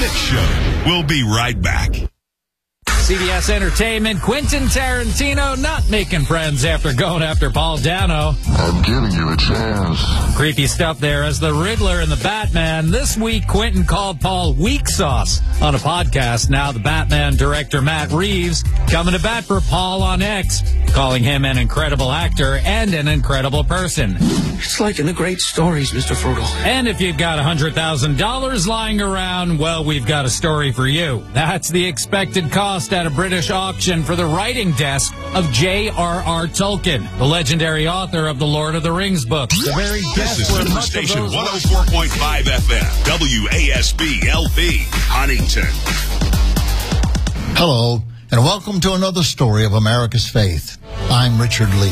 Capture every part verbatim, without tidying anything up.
Mick Show. We'll be right back. C B S Entertainment, Quentin Tarantino not making friends after going after Paul Dano. I'm giving you a chance. Creepy stuff there as the Riddler and the Batman. This week, Quentin called Paul weak sauce on a podcast. Now the Batman director Matt Reeves coming to bat for Paul on X, calling him an incredible actor and an incredible person. It's like in the great stories, Mister Frugal. And if you've got one hundred thousand dollars lying around, well, we've got a story for you. That's the expected cost at a British auction for the writing desk of J R R Tolkien, the legendary author of the Lord of the Rings books. The very This is Superstation one oh four point five F M, W A S B L P, Huntington. Hello, and welcome to another story of America's faith. I'm Richard Lee.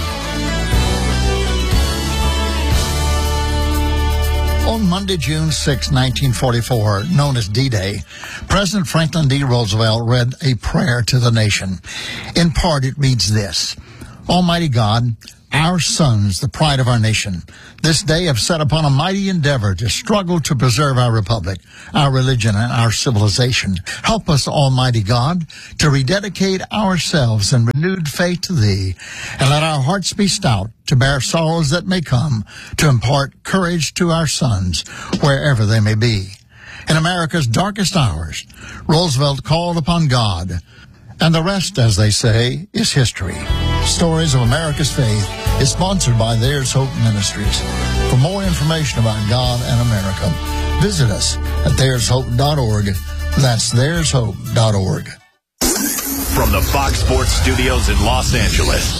On Monday, June sixth, nineteen forty-four, known as D-Day, President Franklin D. Roosevelt read a prayer to the nation. In part, it reads this: Almighty God, our sons, the pride of our nation, this day have set upon a mighty endeavor to struggle to preserve our republic, our religion, and our civilization. Help us, Almighty God, to rededicate ourselves in renewed faith to Thee, and let our hearts be stout to bear sorrows that may come, to impart courage to our sons, wherever they may be. In America's darkest hours, Roosevelt called upon God, and the rest, as they say, is history. Stories of America's Faith is sponsored by There's Hope Ministries. For more information about God and America, visit us at there's hope dot org. That's there's hope dot org. From the Fox Sports Studios in Los Angeles,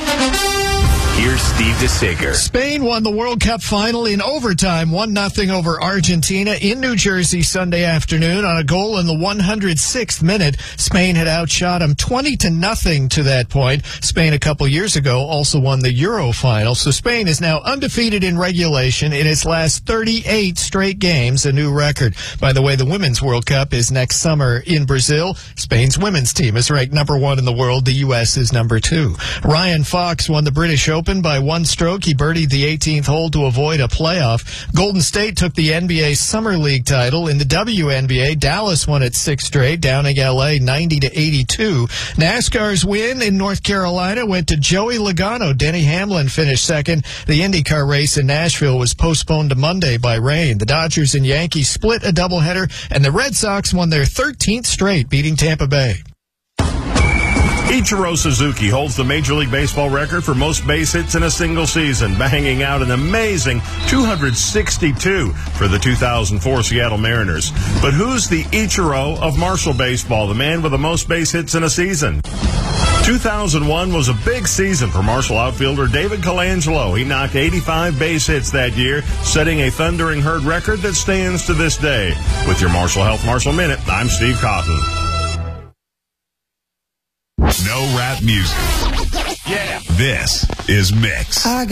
here's Steve DeSager. Spain won the World Cup final in overtime, one nothing over Argentina in New Jersey Sunday afternoon on a goal in the one hundred sixth minute. Spain had outshot them twenty to nothing to that point. Spain a couple years ago also won the Euro final. So Spain is now undefeated in regulation in its last thirty-eight straight games, a new record. By the way, the Women's World Cup is next summer in Brazil. Spain's women's team is ranked number one in the world. The U S is number two. Ryan Fox won the British Open by one stroke. He birdied the eighteenth hole to avoid a playoff. Golden State took the N B A Summer League title. In the W N B A, Dallas won its sixth straight, downing L A ninety to eighty-two. NASCAR's win in North Carolina went to Joey Logano. Denny Hamlin finished second. The IndyCar race in Nashville was postponed to Monday by rain. The Dodgers and Yankees split a doubleheader, and the Red Sox won their thirteenth straight, beating Tampa Bay. Ichiro Suzuki holds the Major League Baseball record for most base hits in a single season, banging out an amazing two hundred sixty-two for the two thousand four Seattle Mariners. But who's the Ichiro of Marshall baseball, the man with the most base hits in a season? two thousand one was a big season for Marshall outfielder David Colangelo. He knocked eighty-five base hits that year, setting a thundering herd record that stands to this day. With your Marshall Health Marshall Minute, I'm Steve Cotton. No rap music. Yeah. This is Mix.